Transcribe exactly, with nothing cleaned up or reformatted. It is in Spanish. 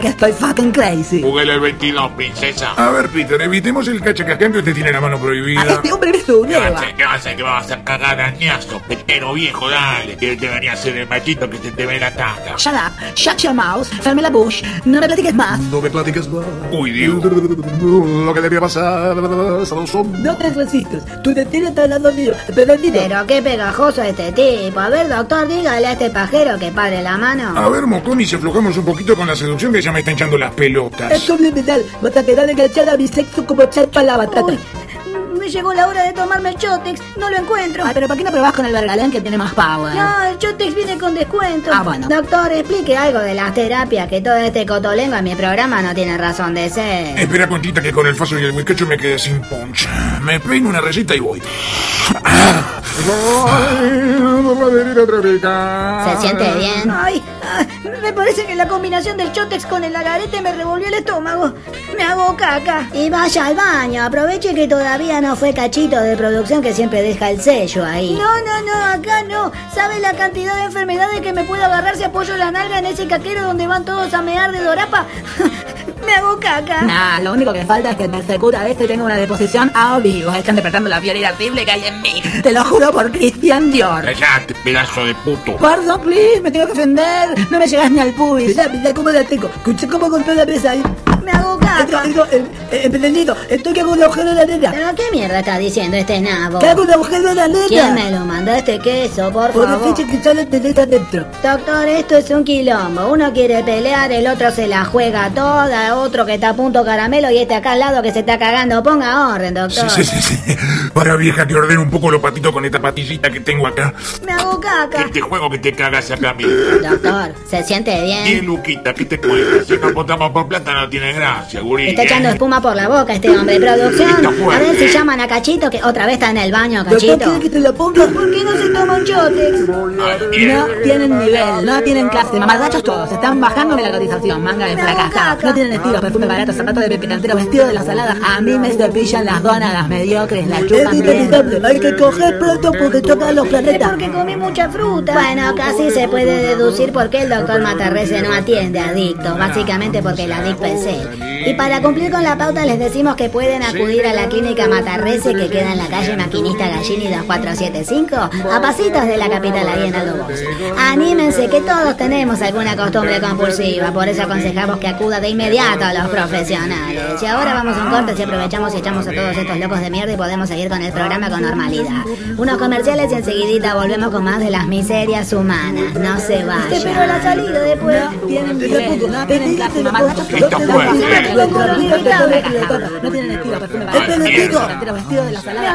que estoy fucking crazy. Juguele el veintidós, princesa. A ver, Peter, evitemos el cachacascán que usted tiene la mano prohibida. A este hombre me su ¿Qué va a nueva. hacer? ¿Qué va a hacer? ¿Qué vas a cagar arañazo? Petero viejo, dale. Que debería ser el machito que se te ve la tata. Shut up, shut your mouth, ferme la bush, no me platiques más. No me platiques más. Uy, Dios. Lo que debía pasar son... No te resistas, tu destino está hablando mío, perdónito. Pero qué pegajoso este tipo. A ver, doctor, dígale a este pajero que pare la mano. A ver, Mocón, y si aflojamos un poquito con la seducción que ya me está hinchando las pelotas. Es subliminal, vas a quedar enganchada a mi sexo como charpa la batata. Uy, me llegó la hora de tomarme el Chotex. No lo encuentro. Ay, pero ¿por qué no probás con el Bergalén que tiene más power? No, el Chotex viene con descuento. Ah, bueno. Doctor, explique algo de las terapias, que todo este cotolengo en mi programa no tiene razón de ser. Espera, Conchita, que con el faso y el bizcocho me quedé sin punch. Me peino una receta y voy. ¿Se siente bien? Ay, ay, me parece que la combinación del Chotex con el agarete me revolvió el estómago. Me hago caca. Y vaya al baño, aproveche que todavía no fue Cachito de producción que siempre deja el sello ahí. No, no, no, acá no. ¿Sabe la cantidad de enfermedades que me puedo agarrar si apoyo la nalga en ese caquero donde van todos a mear de dorapa? Me hago caca. Nah, lo único que falta es que el persecuta este tenga una deposición a vivo. Están despertando la fiebre irascible que hay en mí. Te lo juro por Cristian Dior. Cállate, pedazo de puto. Perdón, please, me tengo que ofender. No me llegas ni al pubis. Mirá, mirá cómo la tengo. Escuché cómo golpeó la mesa ahí. Me hago caca. Digo, eh, eh, emprendido, estoy que hago un agujero en la nena. ¿Pero qué mierda está diciendo este nabo? Que hago un agujero en la nena. ¿Quién me lo mandó este queso, por Por favor? el fiche que sale de adentro. Doctor, esto es un quilombo. Uno quiere pelear, el otro se la juega toda, otro que está a punto caramelo y este acá al lado que se está cagando. Ponga orden, doctor. Sí, sí, sí, sí. Para, vieja, que ordene un poco los patitos con esta patillita que tengo acá. Me hago caca. Que te juego que te cagas acá, mira. Doctor, ¿se siente Y bien? Luquita, ¿qué te cuentas? Si nos votamos por plata no tiene gracia, gurí. Está echando ¿eh? espuma por la boca este hombre. Producción, Está a fuerte. ver si llaman a Cachito que otra vez está en el baño, ¿Doctor Cachito. quiere que te lo ponga? ¿Por qué no se toma un Chotex? Ah, bien. No tienen nivel, no tienen clase, mamarrachos todos, están bajando de la cotización, manga de fracasada. No tienen estilo, perfume barato, zapatos de pepinantero, vestido de las saladas. A mí me cepillan las donas, las mediocres, la chupan bien. Hay que coger pronto porque tocan los Es planetas. porque comí mucha fruta. Bueno, casi se puede deducir por qué el doctor Matarrese no atiende a adictos. Básicamente porque el adicto es él. Y para cumplir con la pauta les decimos que pueden acudir a la clínica Matarrese que queda en la calle Maquinista Gallini dos cuatro siete cinco, a pasitos de la capital ahí en Aldo Bozo. Anímense que todos tenemos alguna costumbre compulsiva, por eso aconsejamos que acuda de inmediato a los profesionales. Y ahora vamos a un corte si aprovechamos y echamos a todos estos locos de mierda y podemos seguir con el programa con normalidad. Unos comerciales y enseguidita volvemos con más de las miserias humanas. No se vayan. Te espero a la salida después. No tienen nivel, no tienen clase, mamarrachos todos. Está fuerte. No tienen estilo, perfume barato, Ah, bien. vestido de las saladas.